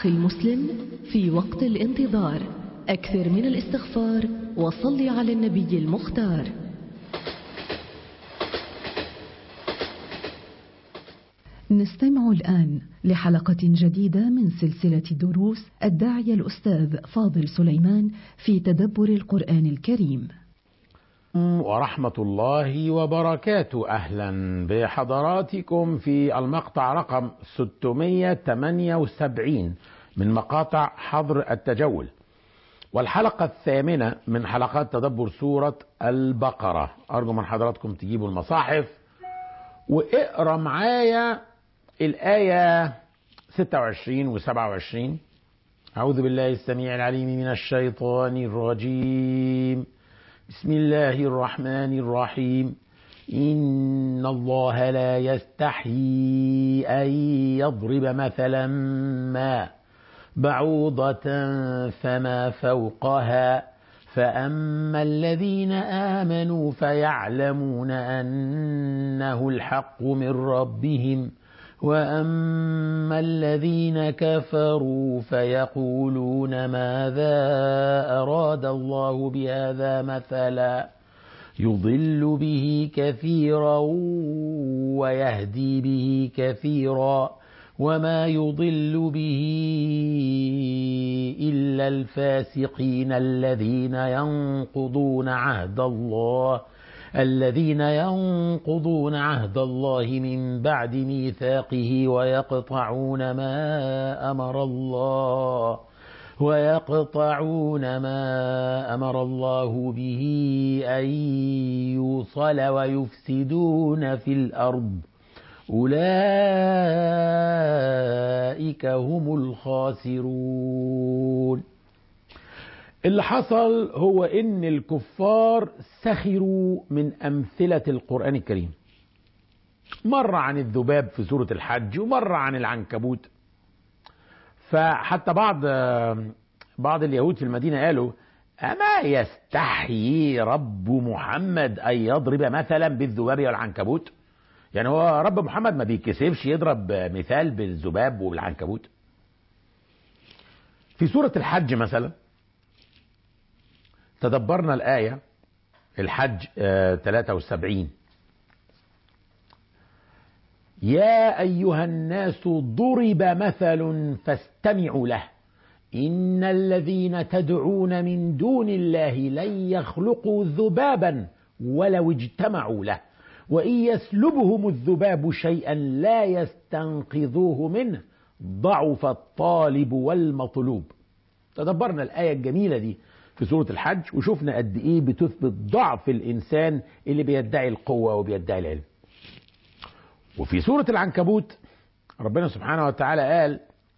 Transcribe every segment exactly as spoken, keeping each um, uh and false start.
أخي المسلم، في وقت الانتظار أكثر من الاستغفار وصل على النبي المختار. نستمع الآن لحلقة جديدة من سلسلة دروس الداعية الأستاذ فاضل سليمان في تدبر القرآن الكريم. ورحمة الله وبركاته. أهلا بحضراتكم في المقطع رقم ستمائة وثمانية وسبعين من مقاطع حظر التجول، والحلقة الثامنة من حلقات تدبر سورة البقرة. أرجو من حضراتكم تجيبوا المصاحف واقرأ معايا الآية ستة وعشرين و سبعة وعشرين. أعوذ بالله السميع العليم من الشيطان الرجيم. بسم الله الرحمن الرحيم. إن الله لا يستحيي أن يضرب مثلا ما بعوضة فما فوقها فأما الذين آمنوا فيعلمون أنه الحق من ربهم وأما الذين كفروا فيقولون ماذا أراد الله بهذا مثلا يضل به كثيرا ويهدي به كثيرا وما يضل به إلا الفاسقين الذين ينقضون عهد الله الذين ينقضون عهد الله من بعد ميثاقه ويقطعون ما أمر الله ويقطعون ما أمر الله به أن يوصل ويفسدون في الأرض أولئك هم الخاسرون. اللي حصل هو ان الكفار سخروا من امثلة القرآن الكريم. مر عن الذباب في سورة الحج ومر عن العنكبوت، فحتى بعض بعض اليهود في المدينة قالوا أما يستحيي رب محمد أن يضرب مثلا بالذباب والعنكبوت؟ يعني هو رب محمد ما بيكسبش يضرب مثال بالذباب والعنكبوت؟ في سورة الحج مثلا تدبرنا الآية الحج ثلاثة وسبعين. يا أيها الناس ضرب مثل فاستمعوا له إن الذين تدعون من دون الله لن يخلقوا ذبابا ولو اجتمعوا له وإن يسلبهم الذباب شيئا لا يستنقذوه منه ضعف الطالب والمطلوب. تدبرنا الآية الجميلة دي في سورة الحج وشوفنا قد ايه بتثبت ضعف الانسان اللي بيدعي القوة وبيدعي العلم. وفي سورة العنكبوت ربنا سبحانه وتعالى قال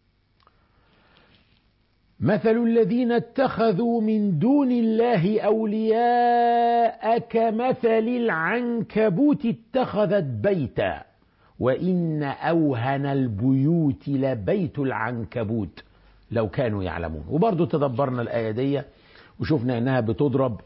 مثل الذين اتخذوا من دون الله أولياء كمثل العنكبوت اتخذت بيتا وإن أوهن البيوت لبيت العنكبوت لو كانوا يعلمون. وبرضو تدبرنا الآية دي وشوفنا انها بتضرب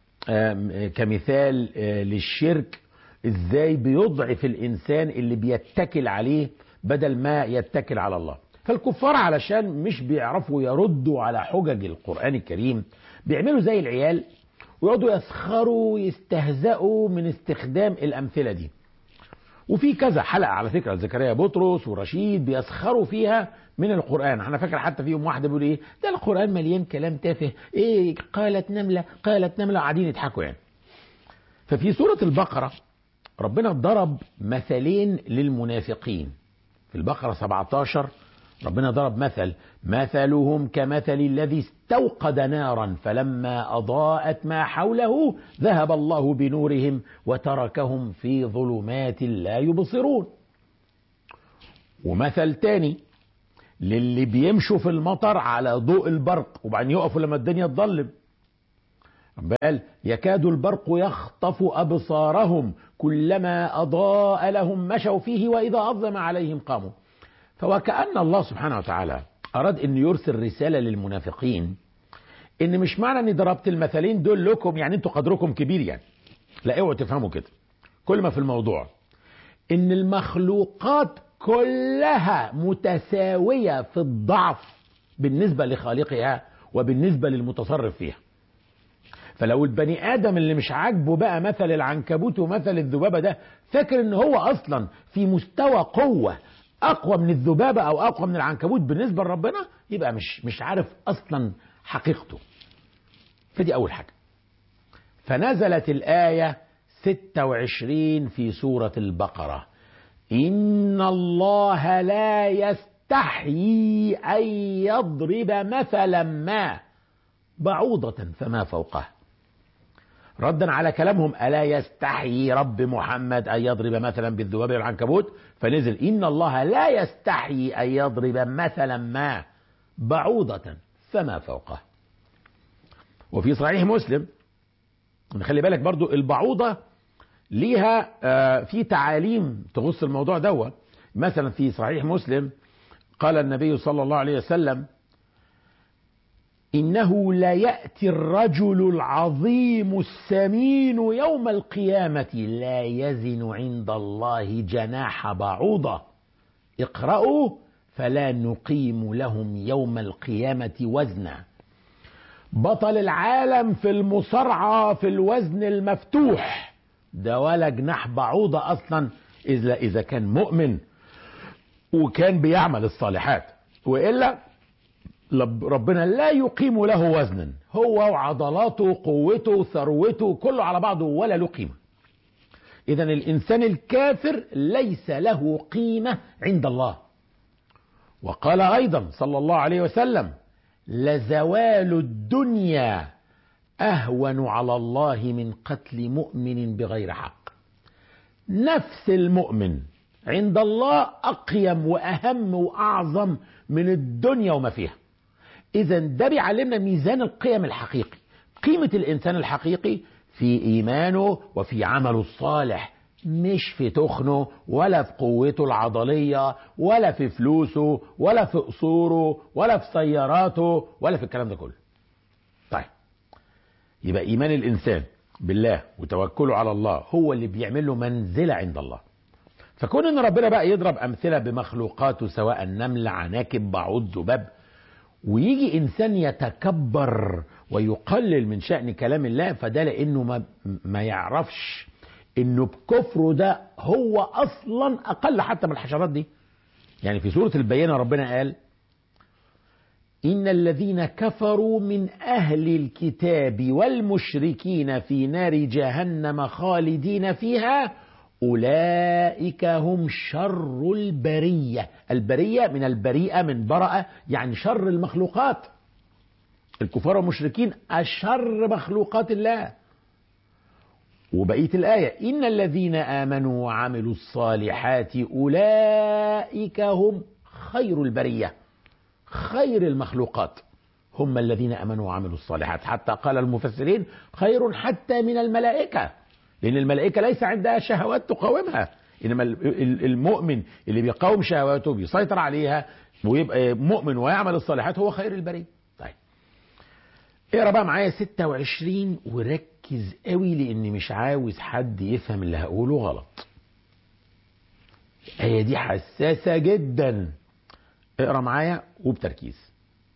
كمثال للشرك، ازاي بيضعف الانسان اللي بيتكل عليه بدل ما يتكل على الله. فالكفار علشان مش بيعرفوا يردوا على حجج القرآن الكريم بيعملوا زي العيال ويقعدوا يسخروا ويستهزئوا من استخدام الامثلة دي. وفي كذا حلقة على فكرة زكريا بطرس ورشيد بيسخروا فيها من القرآن. انا فاكر حتى فيهم واحدة بيقول ايه ده القرآن مليان كلام تافه، ايه قالت نملة قالت نملة، قاعدين يضحكوا يعني. ففي سورة البقرة ربنا ضرب مثلين للمنافقين. في البقرة سبعة عشر ربنا ضرب مثل مثلهم كمثل الذي استوقد نارا فلما أضاءت ما حوله ذهب الله بنورهم وتركهم في ظلمات لا يبصرون. ومثل تاني للي بيمشوا في المطر على ضوء البرق وبعدين يقفوا لما الدنيا تضلم، بل يكاد البرق يخطف أبصارهم كلما أضاء لهم مشوا فيه وإذا أظلم عليهم قاموا. فوكأن الله سبحانه وتعالى أراد أن يرسل رسالة للمنافقين إن مش معنى أني ضربت المثلين دول لكم يعني أنتوا قدركم كبير يعني، لا اوعوا تفهموا كده. كل ما في الموضوع إن المخلوقات كلها متساوية في الضعف بالنسبة لخالقها وبالنسبة للمتصرف فيها. فلو البني آدم اللي مش عاجبه بقى مثل العنكبوت ومثل الذبابة ده فاكر ان هو اصلا في مستوى قوة اقوى من الذبابة او اقوى من العنكبوت بالنسبة لربنا، يبقى مش مش عارف اصلا حقيقته. فدي اول حاجة. فنزلت الآية ستة وعشرين في سورة البقرة: إن الله لا يستحيي أن يضرب مثلا ما بعوضة فما فوقها. ردا على كلامهم ألا يستحيي رب محمد أن يضرب مثلا بالذباب والعنكبوت، فنزل إن الله لا يستحيي أن يضرب مثلا ما بعوضة فما فوقها. وفي صحيح مسلم، نخلي بالك برضو البعوضة ليها آه في تعاليم تخص الموضوع دوت. مثلا في صحيح مسلم قال النبي صلى الله عليه وسلم: إنه لا يأتي الرجل العظيم السمين يوم القيامة لا يزن عند الله جناح بعوضة، اقرأوا فلا نقيم لهم يوم القيامة وزنا. بطل العالم في المصارعة في الوزن المفتوح ده ولا جناح بعوضة أصلا إذا إذا كان مؤمن وكان بيعمل الصالحات، وإلا ربنا لا يقيم له وزنا، هو وعضلاته قوته ثروته كله على بعضه ولا له قيمة. إذا الإنسان الكافر ليس له قيمة عند الله. وقال أيضا صلى الله عليه وسلم: لزوال الدنيا أهون على الله من قتل مؤمن بغير حق. نفس المؤمن عند الله أقيم وأهم وأعظم من الدنيا وما فيها. إذا ده بيعلمنا ميزان القيم الحقيقي. قيمة الإنسان الحقيقي في إيمانه وفي عمله الصالح، مش في تخنه ولا في قوته العضلية ولا في فلوسه ولا في قصوره ولا في سياراته ولا في الكلام ده كله. طيب، يبقى إيمان الإنسان بالله وتوكله على الله هو اللي بيعمل له منزلة عند الله. فكون ان ربنا بقى يضرب امثله بمخلوقاته سواء نمل عناكب بعوض ذباب، ويجي انسان يتكبر ويقلل من شأن كلام الله، فده لانه ما, ما يعرفش انه بكفره ده هو اصلا اقل حتى من الحشرات دي. يعني في سورة البينة ربنا قال: إن الذين كفروا من أهل الكتاب والمشركين في نار جهنم خالدين فيها أولئك هم شر البرية. البرية من البريئة من برأة، يعني شر المخلوقات. الكفار والمشركين أشر مخلوقات الله. وبقية الآية: إن الذين آمنوا وعملوا الصالحات أولئك هم خير البرية. خير المخلوقات هم الذين آمنوا وعملوا الصالحات، حتى قال المفسرين خير حتى من الملائكة، لأن الملائكة ليس عندها شهوات تقاومها، إنما المؤمن اللي بيقاوم شهواته بيسيطر عليها ويبقى مؤمن ويعمل الصالحات هو خير البرية. طيب، اقرا بقى معايا ستة وعشرين وركز قوي، لأني مش عاوز حد يفهم اللي هقوله غلط. الآية دي حساسة جدا، اقرا معايا وبتركيز.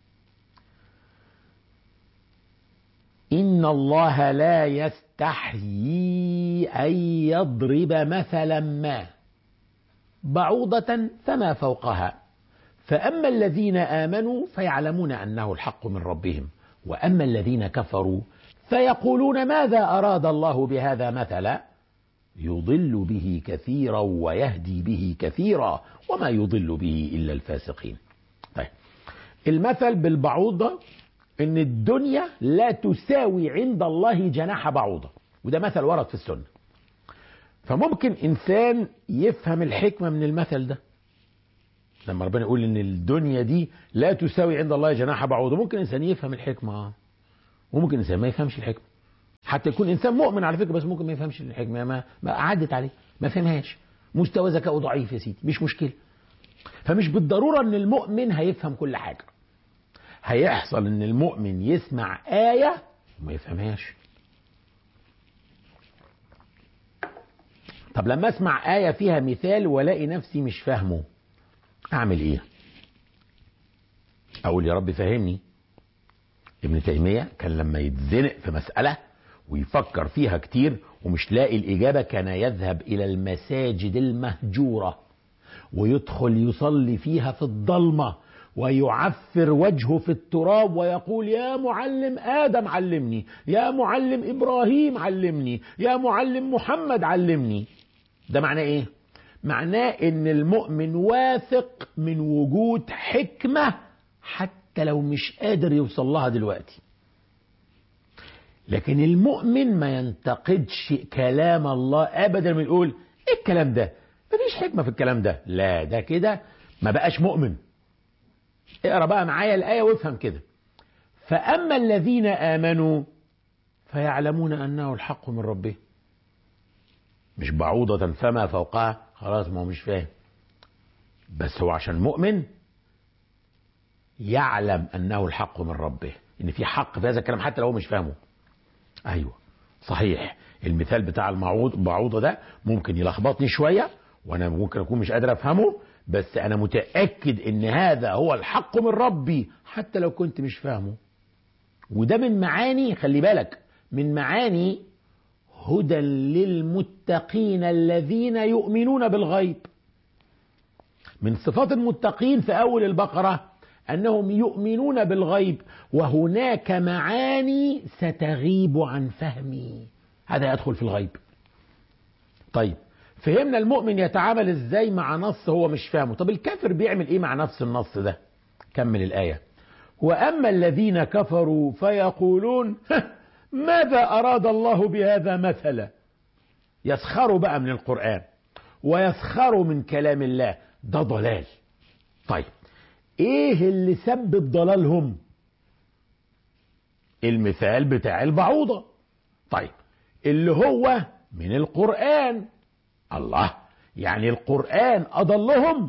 إن الله لا يستحيي أن يضرب مثلا ما بعوضة فما فوقها، فأما الذين آمنوا فيعلمون أنه الحق من ربهم، وأما الذين كفروا فيقولون ماذا أراد الله بهذا مثلا يضل به كثيرا ويهدي به كثيرا وما يضل به إلا الفاسقين. طيب، المثل بالبعوضة ان الدنيا لا تساوي عند الله جناح بعوضة، وده مثل ورد في السنة. فممكن انسان يفهم الحكمة من المثل ده، لما ربنا يقول ان الدنيا دي لا تساوي عند الله جناح بعوضة، ممكن انسان يفهم الحكمة وممكن انسان ما يفهمش الحكمة. حتى يكون انسان مؤمن على فكرة بس ممكن ما يفهمش الحكمة، ما, ما عدت عليه ما فهمهاش، مستوى ذكائه ضعيف يا سيدي، مش مشكلة. فمش بالضرورة ان المؤمن هيفهم كل حاجة. هيحصل ان المؤمن يسمع آية وما يفهمهاش. طب لما اسمع آية فيها مثال ولاقي نفسي مش فاهمه، اعمل ايه؟ اقول يا رب فهمني. ابن تيمية كان لما يتزنق في مسألة ويفكر فيها كتير ومش لاقي الإجابة كان يذهب إلى المساجد المهجورة ويدخل يصلي فيها في الضلمة ويعفر وجهه في التراب ويقول يا معلم آدم علمني، يا معلم إبراهيم علمني، يا معلم محمد علمني. ده معناه إيه؟ معناه إن المؤمن واثق من وجود حكمة حتى لو مش قادر يوصل لها دلوقتي. لكن المؤمن ما ينتقدش كلام الله أبدا، ما يقول إيه الكلام ده؟ مفيش حكمة في الكلام ده. لا، ده كده ما بقاش مؤمن. اقرأ بقى معايا الآية وافهم كده. فأما الذين آمنوا فيعلمون أنه الحق من ربه. مش بعوضة فما فوقها، خلاص ما هو مش فاهم، بس هو عشان مؤمن يعلم أنه الحق من ربه، إن في حق في هذا الكلام حتى لو هو مش فاهمه. أيوة صحيح، المثال بتاع البعوضة ده ممكن يلخبطني شوية وأنا ممكن أكون مش قادر أفهمه، بس أنا متأكد إن هذا هو الحق من ربي حتى لو كنت مش فاهمه. وده من معاني، خلي بالك، من معاني هدى للمتقين الذين يؤمنون بالغيب. من صفات المتقين في أول البقرة أنهم يؤمنون بالغيب، وهناك معاني ستغيب عن فهمي، هذا يدخل في الغيب. طيب فهمنا المؤمن يتعامل ازاي مع نص هو مش فاهمه. طب الكافر بيعمل ايه مع نفس النص ده؟ كمل الآية. وأما الذين كفروا فيقولون ماذا أراد الله بهذا مثلا. يسخروا بقى من القرآن ويسخروا من كلام الله، ده ضلال. طيب ايه اللي سبب ضلالهم؟ المثال بتاع البعوضة. طيب اللي هو من القرآن. الله، يعني القرآن أضلهم؟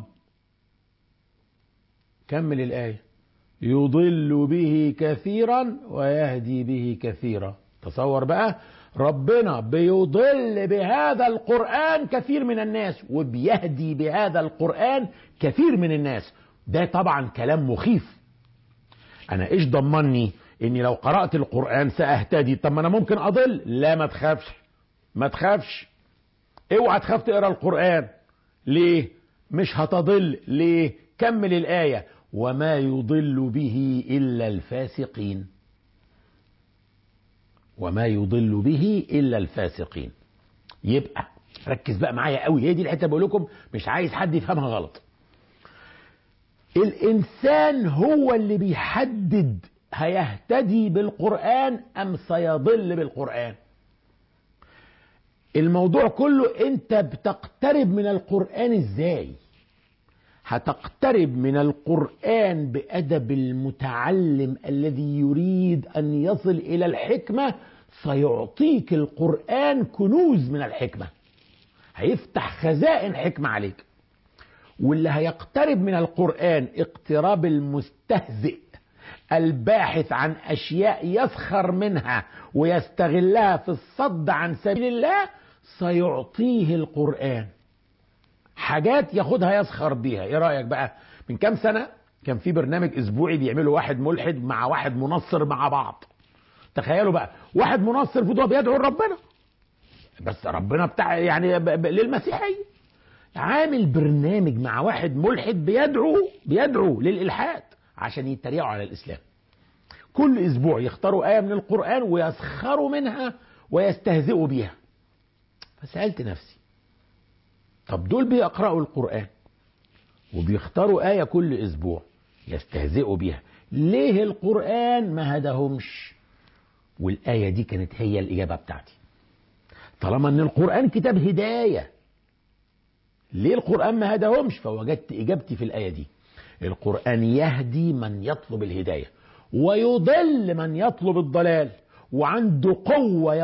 كمل الآية. يضل به كثيرا ويهدي به كثيرا. تصور بقى، ربنا بيضل بهذا القرآن كثير من الناس وبيهدي بهذا القرآن كثير من الناس. ده طبعا كلام مخيف. انا ايش ضمني اني لو قرأت القرآن سأهتدي؟ طب ما انا ممكن اضل. لا، ما تخافش، ما تخافش، اوعى تخاف تقرأ القرآن. ليه؟ مش هتضل. ليه؟ كمل الآية. وما يضل به إلا الفاسقين. وما يضل به إلا الفاسقين. يبقى ركز بقى معايا قوي، هي دي الحتة بقول لكم مش عايز حد يفهمها غلط. الإنسان هو اللي بيحدد هيهتدي بالقرآن أم سيضل بالقرآن. الموضوع كله أنت بتقترب من القرآن إزاي. هتقترب من القرآن بأدب المتعلم الذي يريد أن يصل إلى الحكمة، سيعطيك القرآن كنوز من الحكمة، هيفتح خزائن حكمة عليك. واللي هيقترب من القرآن اقتراب المستهزئ الباحث عن أشياء يسخر منها ويستغلها في الصد عن سبيل الله، سيعطيه القرآن حاجات ياخدها يسخر بيها. ايه رأيك بقى؟ من كام سنة كان في برنامج اسبوعي بيعمله واحد ملحد مع واحد منصر مع بعض. تخيلوا بقى، واحد منصر فضل بيدعو لربنا، بس ربنا بتاع يعني ب... ب... للمسيحية، عامل برنامج مع واحد ملحد بيدعو بيدعو للإلحاد عشان يتريقوا على الإسلام. كل اسبوع يختاروا آية من القرآن ويسخروا منها ويستهزئوا بيها. فسألت نفسي، طب دول بيقرأوا القرآن وبيختاروا آية كل أسبوع يستهزئوا بيها، ليه القرآن ما هداهمش؟ والآية دي كانت هي الإجابة بتاعتي. طالما أن القرآن كتاب هداية، ليه القرآن ما هداهمش؟ فوجدت إجابتي في الآية دي. القرآن يهدي من يطلب الهداية ويضل من يطلب الضلال، وعنده قوة